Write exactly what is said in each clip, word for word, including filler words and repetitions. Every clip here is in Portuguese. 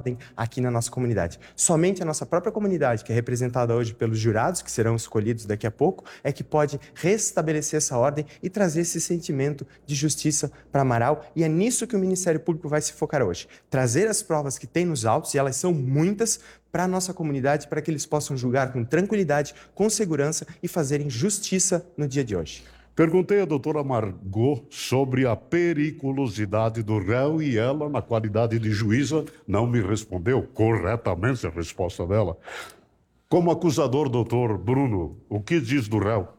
ordem aqui na nossa comunidade. Somente a nossa própria comunidade, que é representada hoje pelos jurados, que serão escolhidos daqui a pouco, é que pode restabelecer essa ordem e trazer esse sentimento de justiça para Amaral. E é nisso que o Ministério Público vai se focar hoje. Trazer as provas que tem nos autos, e elas são muitas, para a nossa comunidade, para que eles possam julgar com tranquilidade, com segurança e fazerem justiça no dia de hoje. Perguntei à doutora Margot sobre a periculosidade do réu e ela, na qualidade de juíza, não me respondeu corretamente a resposta dela. Como acusador, doutor Bruno, o que diz do réu?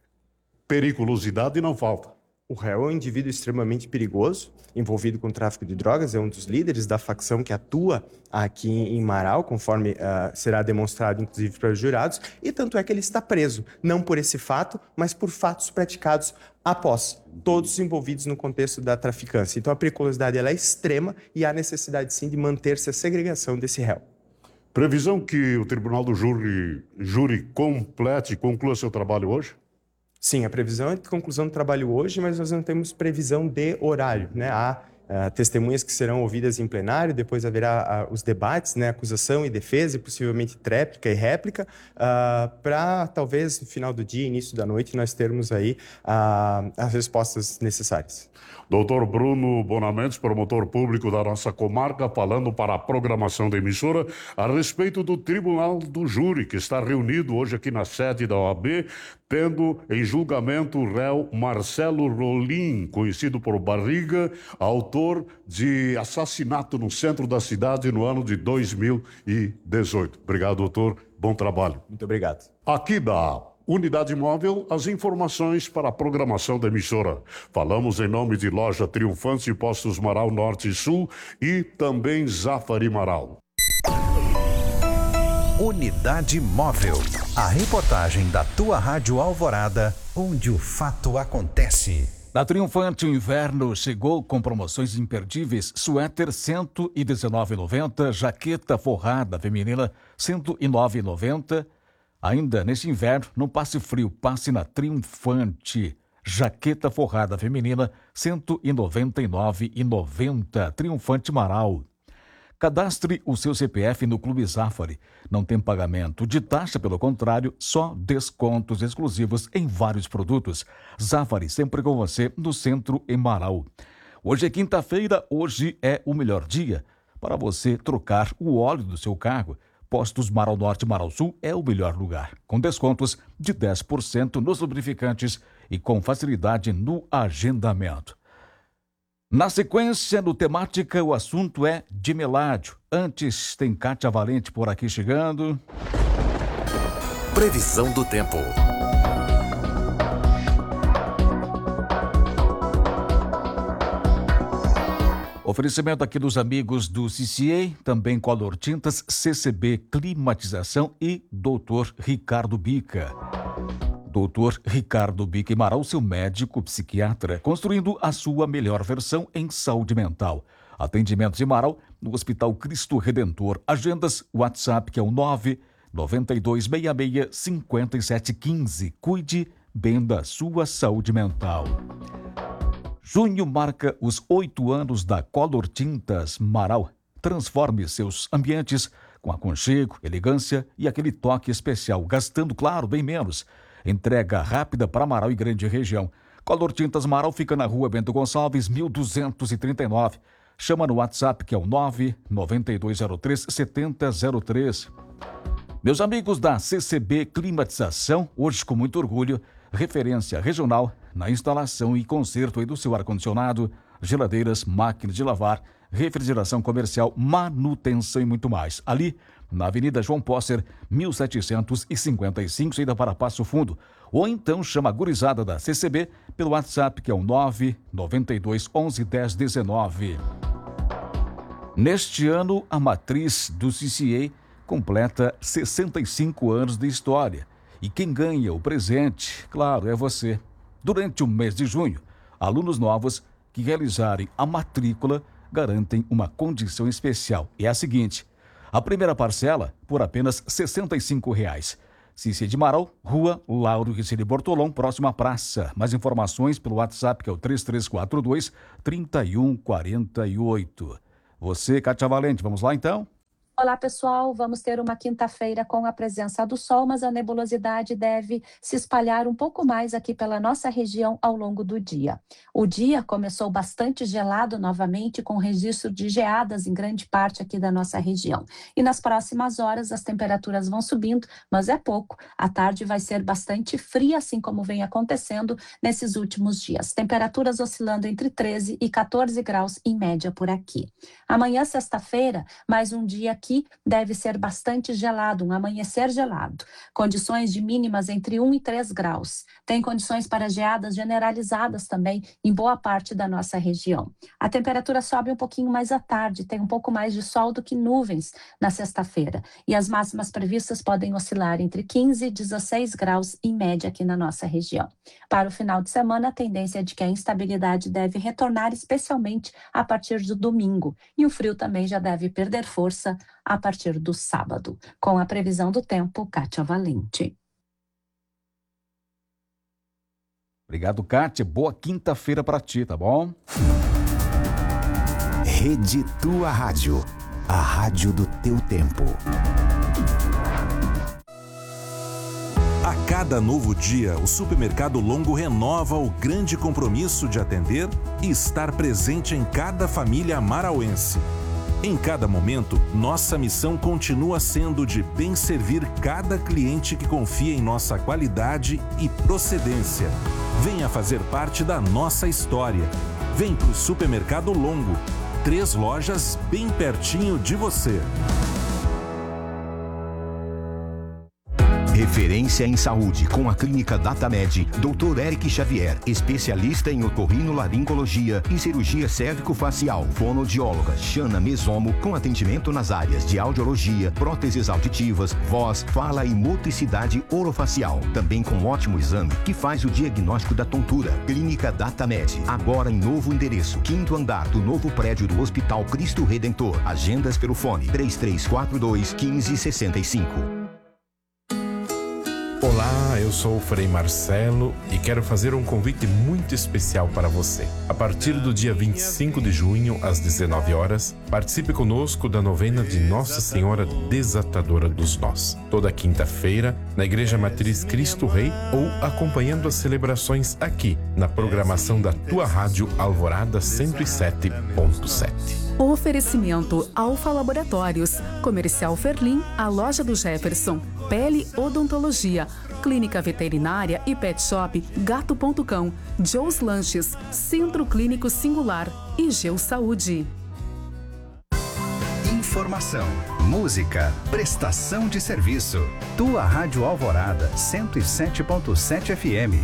Periculosidade não falta. O réu é um indivíduo extremamente perigoso, envolvido com tráfico de drogas, é um dos líderes da facção que atua aqui em Marau, conforme uh, será demonstrado, inclusive, para os jurados, e tanto é que ele está preso, não por esse fato, mas por fatos praticados após, todos envolvidos no contexto da traficância. Então, a periculosidade ela é extrema e há necessidade, sim, de manter-se a segregação desse réu. Previsão que o Tribunal do Júri, júri complete e conclua seu trabalho hoje? Sim, a previsão é de conclusão do trabalho hoje, mas nós não temos previsão de horário, né? Há uh, testemunhas que serão ouvidas em plenário, depois haverá uh, os debates, né? Acusação e defesa, e possivelmente tréplica e réplica, uh, para talvez no final do dia, início da noite, nós termos aí uh, as respostas necessárias. Doutor Bruno Bonamentos, promotor público da nossa comarca, falando para a programação da emissora a respeito do Tribunal do Júri, que está reunido hoje aqui na sede da O A B, tendo em julgamento o réu Marcelo Rolim, conhecido por Barriga, autor de assassinato no centro da cidade no ano de dois mil e dezoito. Obrigado, doutor. Bom trabalho. Muito obrigado. Aqui da Unidade Móvel, as informações para a programação da emissora. Falamos em nome de Loja Triunfante e Postos Marau Norte e Sul e também Zafari Marau. Unidade Móvel. A reportagem da tua Rádio Alvorada, onde o fato acontece. Na Triunfante, o inverno chegou com promoções imperdíveis. Suéter cento e dezenove reais e noventa centavos, jaqueta forrada feminina cento e nove reais e noventa centavos. Ainda neste inverno, não passe frio, passe na Triunfante. Jaqueta forrada feminina, cento e noventa e nove reais e noventa centavos. Triunfante Marau. Cadastre o seu C P F no Clube Zafari. Não tem pagamento de taxa, pelo contrário, só descontos exclusivos em vários produtos. Zafari, sempre com você no centro em Marau. Hoje é quinta-feira, hoje é o melhor dia para você trocar o óleo do seu carro. Postos Marau Norte e Marau Sul é o melhor lugar, com descontos de dez por cento nos lubrificantes e com facilidade no agendamento. Na sequência, no Temática, o assunto é de Meládio. Antes, tem Kátia Valente por aqui chegando. Previsão do tempo. Oferecimento aqui dos amigos do C C A, também Color Tintas, C C B Climatização e doutor Ricardo Bica. doutor Ricardo Bica e Marau, seu médico psiquiatra, construindo a sua melhor versão em saúde mental. Atendimentos em Marau, no Hospital Cristo Redentor. Agendas, WhatsApp, que é o nove nove dois seis seis cinco sete um cinco. Cuide bem da sua saúde mental. Junho marca os oito anos da Color Tintas Marau. Transforme seus ambientes com aconchego, elegância e aquele toque especial, gastando, claro, bem menos. Entrega rápida para Marau e grande região. Color Tintas Marau fica na rua Bento Gonçalves, mil duzentos e trinta e nove. Chama no WhatsApp, que é o nove nove dois zero três sete zero zero três. Meus amigos da C C B Climatização, hoje com muito orgulho, referência regional na instalação e conserto aí do seu ar-condicionado, geladeiras, máquinas de lavar, refrigeração comercial, manutenção e muito mais. Ali, na Avenida João Posser, mil setecentos e cinquenta e cinco, saída para Passo Fundo. Ou então chama a gurizada da C C B pelo WhatsApp, que é o nove nove dois onze dez dezenove. Neste ano, a matriz do C C A completa sessenta e cinco anos de história. E quem ganha o presente, claro, é você. Durante o mês de junho, alunos novos que realizarem a matrícula garantem uma condição especial. É a seguinte: a primeira parcela por apenas sessenta e cinco reais. C C de Marau, Rua Lauro Riceli Bortolom, próxima à praça. Mais informações pelo WhatsApp, que é o três três quatro dois, três um quatro oito. Você, Kátia Valente, vamos lá então? Olá, pessoal. Vamos ter uma quinta-feira com a presença do sol, mas a nebulosidade deve se espalhar um pouco mais aqui pela nossa região ao longo do dia. O dia começou bastante gelado novamente, com registro de geadas em grande parte aqui da nossa região. E nas próximas horas as temperaturas vão subindo, mas é pouco. A tarde vai ser bastante fria, assim como vem acontecendo nesses últimos dias. Temperaturas oscilando entre treze e quatorze graus em média por aqui. Amanhã, sexta-feira, mais um dia aqui deve ser bastante gelado, um amanhecer gelado. Condições de mínimas entre um e três graus. Tem condições para geadas generalizadas também em boa parte da nossa região. A temperatura sobe um pouquinho mais à tarde, tem um pouco mais de sol do que nuvens na sexta-feira. E as máximas previstas podem oscilar entre quinze e dezesseis graus em média aqui na nossa região. Para o final de semana, a tendência é de que a instabilidade deve retornar, especialmente a partir do domingo. E o frio também já deve perder força a partir do sábado. Com a previsão do tempo, Kátia Valente. Obrigado, Kátia. Boa quinta-feira para ti, tá bom? Rede Tua Rádio, a rádio do teu tempo. A cada novo dia, o Supermercado Longo renova o grande compromisso de atender e estar presente em cada família marauense. Em cada momento, nossa missão continua sendo de bem servir cada cliente que confia em nossa qualidade e procedência. Venha fazer parte da nossa história. Vem pro Supermercado Longo. Três lojas bem pertinho de você. Referência em saúde com a Clínica DataMed, doutor Eric Xavier, especialista em otorrinolaringologia e cirurgia cérvico-facial, fonoaudióloga Xana Mesomo, com atendimento nas áreas de audiologia, próteses auditivas, voz, fala e motricidade orofacial. Também com ótimo exame que faz o diagnóstico da tontura. Clínica DataMed, agora em novo endereço, quinto andar do novo prédio do Hospital Cristo Redentor. Agendas pelo fone três três quatro dois, um cinco seis cinco. Olá, eu sou o Frei Marcelo e quero fazer um convite muito especial para você. A partir do dia vinte e cinco de junho, às dezenove horas, participe conosco da novena de Nossa Senhora Desatadora dos Nós. Toda quinta-feira, na Igreja Matriz Cristo Rei ou acompanhando as celebrações aqui, na programação da Tua Rádio Alvorada cento e sete ponto sete. Oferecimento Alfa Laboratórios, Comercial Ferlim, a Loja do Jefferson, Pele Odontologia, Clínica Veterinária e Pet Shop Gato ponto cão, Joe's Lanches, Centro Clínico Singular e Geo Saúde. Informação, música, prestação de serviço. Tua Rádio Alvorada cento e sete ponto sete F M.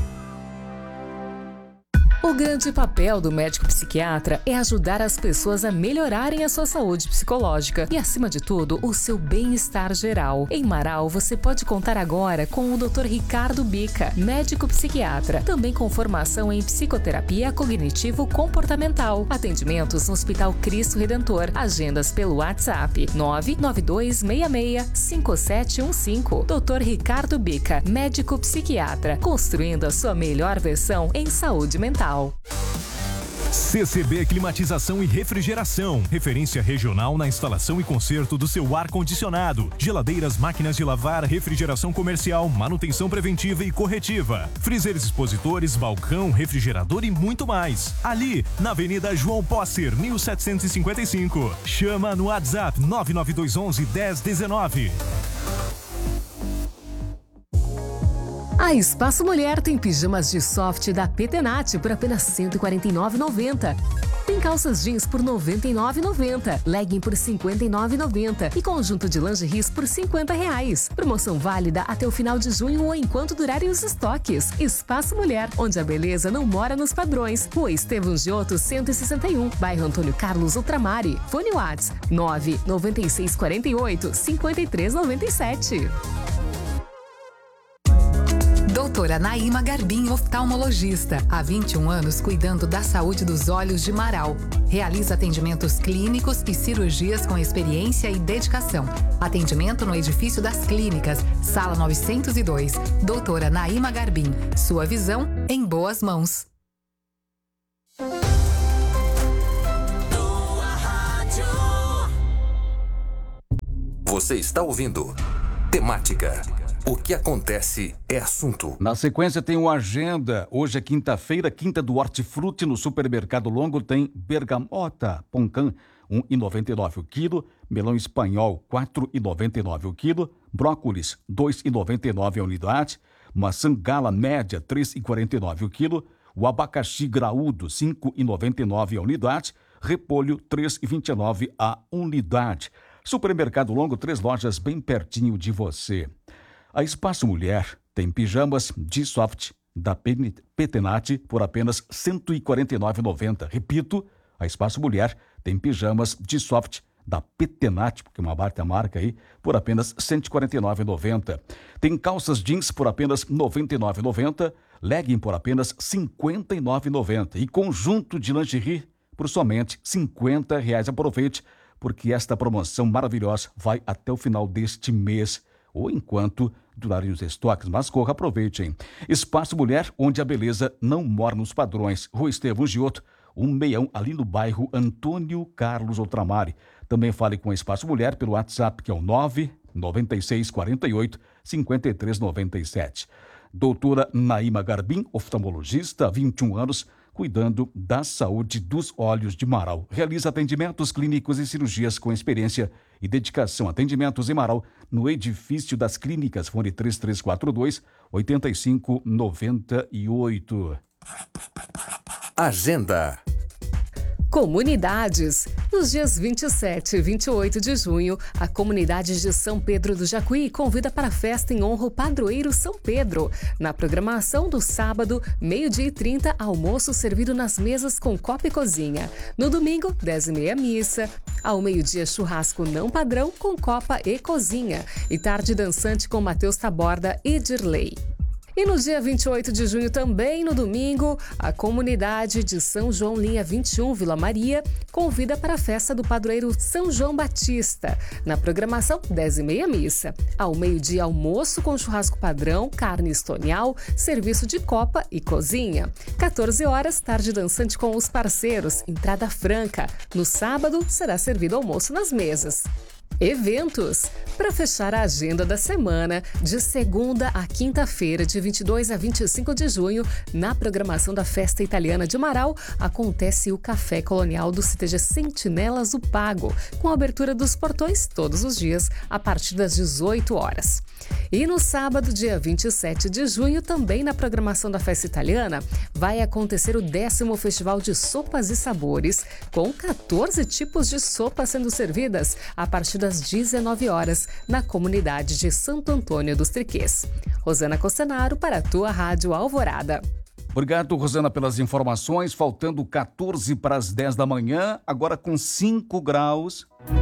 O grande papel do médico psiquiatra é ajudar as pessoas a melhorarem a sua saúde psicológica e, acima de tudo, o seu bem-estar geral. Em Marau, você pode contar agora com o doutor Ricardo Bica, médico psiquiatra, também com formação em psicoterapia cognitivo-comportamental. Atendimentos no Hospital Cristo Redentor. Agendas pelo WhatsApp nove nove dois seis seis cinco sete um cinco. doutor Ricardo Bica, médico psiquiatra, construindo a sua melhor versão em saúde mental. C C B Climatização e Refrigeração, referência regional na instalação e conserto do seu ar-condicionado, geladeiras, máquinas de lavar, refrigeração comercial, manutenção preventiva e corretiva, freezers expositores, balcão, refrigerador e muito mais. Ali, na Avenida João Posser, mil setecentos e cinquenta e cinco. Chama no WhatsApp nove nove dois um um, um zero um nove. A Espaço Mulher tem pijamas de soft da Petenat por apenas cento e quarenta e nove reais e noventa centavos. Tem calças jeans por noventa e nove reais e noventa centavos, legging por cinquenta e nove reais e noventa centavos e conjunto de lingeries por cinquenta reais. Promoção válida até o final de junho ou enquanto durarem os estoques. Espaço Mulher, onde a beleza não mora nos padrões. Rua Estevão Giotto, cento e sessenta e um, bairro Antônio Carlos Ultramare. Fone Whats nove nove seis quatro oito, cinco três nove sete. Doutora Naíma Garbim, oftalmologista. Há vinte e um anos cuidando da saúde dos olhos de Marau. Realiza atendimentos clínicos e cirurgias com experiência e dedicação. Atendimento no edifício das clínicas, sala novecentos e dois. Doutora Naíma Garbim. Sua visão em boas mãos. Você está ouvindo Temática. O que acontece é assunto. Na sequência tem uma agenda. Hoje é quinta-feira, quinta do Hortifruti. No Supermercado Longo tem bergamota, Poncan, um real e noventa e nove centavos o quilo. Melão espanhol, quatro reais e noventa e nove centavos o quilo. Brócolis, dois reais e noventa e nove centavos a unidade. Maçã gala média, três reais e quarenta e nove centavos o quilo. O abacaxi graúdo, cinco reais e noventa e nove centavos a unidade. Repolho, três reais e vinte e nove centavos a unidade. Supermercado Longo, três lojas bem pertinho de você. A Espaço Mulher tem pijamas de soft da Petenat por apenas cento e quarenta e nove reais e noventa centavos. Repito, a Espaço Mulher tem pijamas de soft da Petenat, porque é uma marca, marca aí, por apenas cento e quarenta e nove reais e noventa centavos. Tem calças jeans por apenas noventa e nove reais e noventa centavos, legging por apenas cinquenta e nove reais e noventa centavos e conjunto de lingerie por somente cinquenta reais. Aproveite, porque esta promoção maravilhosa vai até o final deste mês, ou enquanto durarem os estoques, mas corra, aproveite, hein? Espaço Mulher, onde a beleza não mora nos padrões. Rua Estevão Giotto, cento e sessenta e um, ali no bairro Antônio Carlos Outramare. Também fale com a Espaço Mulher pelo WhatsApp, que é o nove nove seis quatro oito cinco três nove sete. Doutora Naíma Garbim, oftalmologista, há vinte e um anos, cuidando da saúde dos olhos de Marau. Realiza atendimentos clínicos e cirurgias com experiência e dedicação. Atendimentos em Marau, no edifício das clínicas. Fone três três quatro dois, oito cinco nove oito. Agenda. Comunidades. Nos dias vinte e sete e vinte e oito de junho, a comunidade de São Pedro do Jacuí convida para a festa em honra ao padroeiro São Pedro. Na programação do sábado, meio-dia e trinta, almoço servido nas mesas com copa e cozinha. No domingo, dez e meia, missa. Ao meio-dia, churrasco não padrão com copa e cozinha. E tarde dançante com Matheus Taborda e Dirley. E no dia vinte e oito de junho também, no domingo, a comunidade de São João Linha vinte e um, Vila Maria, convida para a festa do padroeiro São João Batista. Na programação, dez e meia, missa. Ao meio-dia, almoço com churrasco padrão, carne estonial, serviço de copa e cozinha. quatorze horas, tarde dançante com os parceiros, entrada franca. No sábado, será servido almoço nas mesas. Eventos. Para fechar a agenda da semana, de segunda a quinta-feira, de vinte e dois a vinte e cinco de junho, na programação da Festa Italiana de Marau, acontece o Café Colonial do C T G Sentinelas do Pago, com a abertura dos portões todos os dias, a partir das dezoito horas. E no sábado, dia vinte e sete de junho, também na programação da Festa Italiana, vai acontecer o décimo Festival de Sopas e Sabores, com quatorze tipos de sopas sendo servidas a partir das dezenove horas, na comunidade de Santo Antônio dos Triquês. Rosana Costenaro para a tua Rádio Alvorada. Obrigado, Rosana, pelas informações. Faltando quatorze para as dez da manhã, agora com cinco graus.